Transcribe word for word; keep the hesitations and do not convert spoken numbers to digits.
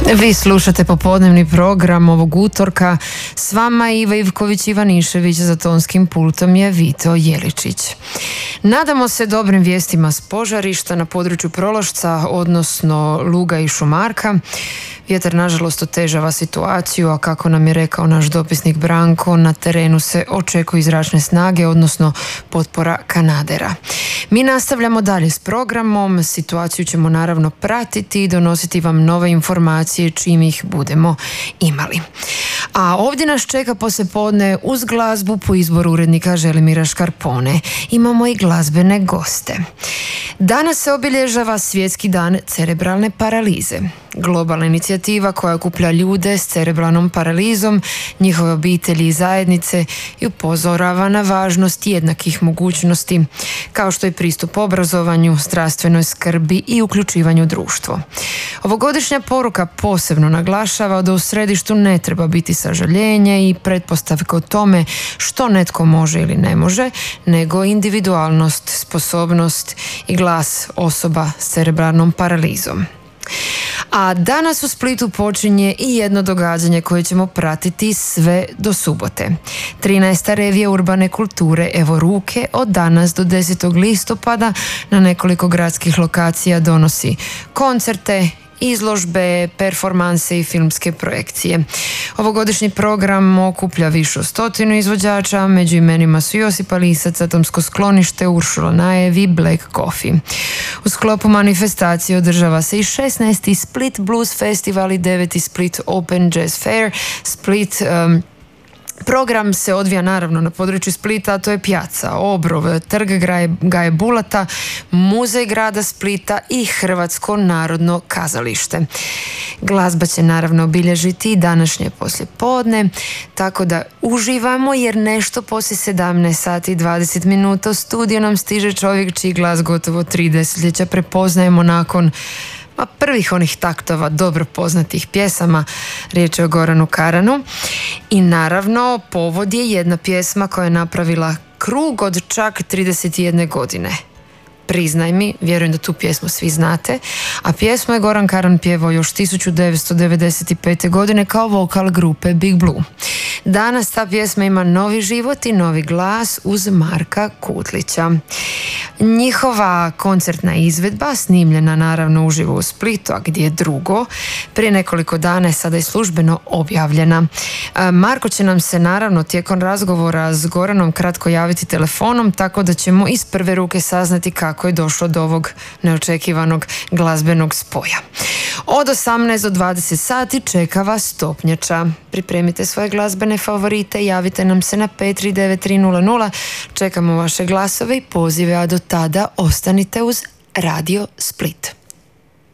Vi slušate popodnevni program ovog utorka. S vama Iva Ivković, Ivan Išević, za tonskim pultom je Vito Jeličić. Nadamo se dobrim vijestima s požarišta na području Prološca, odnosno Luga i Šumarka. Vjetar nažalost otežava situaciju, a kako nam je rekao naš dopisnik Branko, na terenu se očekuju zračne snage, odnosno potpora kanadera. Mi nastavljamo dalje s programom, situaciju ćemo naravno pratiti i donositi vam nove informacije čim ih budemo imali. A ovdje nas čeka poslijepodne uz glazbu po izboru urednika Želimira Škarpone. Imamo i glazbene goste. Danas se obilježava Svjetski dan cerebralne paralize. Globalna inicijativa koja okuplja ljude s cerebralnom paralizom, njihove obitelji i zajednice i upozorava na važnost jednakih mogućnosti, kao što je pristup obrazovanju, zdravstvenoj skrbi i uključivanju u društvo. Ovogodišnja poruka posebno naglašava da u središtu ne treba biti sažaljenje i pretpostavka o tome što netko može ili ne može, nego individualnost, sposobnost i glas osoba s cerebralnom paralizom. A danas u Splitu počinje i jedno događanje koje ćemo pratiti sve do subote. trinaesta revija urbane kulture Evo ruke od danas do desetog listopada na nekoliko gradskih lokacija donosi koncerte, izložbe, performanse i filmske projekcije. Ovogodišnji program okuplja više od stotinu izvođača, među imenima su Josipa Lisac, Atomsko sklonište, Uršula Najev i Black Coffee. U sklopu manifestacije održava se i šesnaesti Split Blues Festival i deveti Split Open Jazz Fair. Split um, Program se odvija naravno na području Splita, a to je Pjaca, Obrov, Trg Gaje Bulata, Muzej grada Splita i Hrvatsko narodno kazalište. Glazba će naravno obilježiti i današnje poslijepodne, tako da uživamo jer nešto poslije sedamnaest sati i dvadeset minuta u studiju nam stiže čovjek čiji glas gotovo tri desetljeća prepoznajemo nakon Ma prvih onih taktova dobro poznatih pjesama. Riječ je o Goranu Karanu i naravno povod je jedna pjesma koja je napravila krug od čak trideset jedne godine. Priznaj mi, vjerujem da tu pjesmu svi znate, a pjesmu je Goran Karan pjevao još tisuću devetsto devedeset pete. godine kao vokal grupe Big Blue. Danas ta pjesma ima novi život i novi glas uz Marka Kutlića. Njihova koncertna izvedba, snimljena naravno uživo u Splitu, a gdje je drugo, prije nekoliko dana je sada i službeno objavljena. Marko će nam se naravno tijekom razgovora s Goranom kratko javiti telefonom, tako da ćemo iz prve ruke saznati kako je došlo do ovog neočekivanog glazbenog spoja. Od osamnaest do dvadeset sati čeka vas Topnjača. Pripremite svoje glazbene favorite, javite nam se na pet tri devet tri nula nula. Čekamo vaše glasove i pozive, a do tada ostanite uz Radio Split.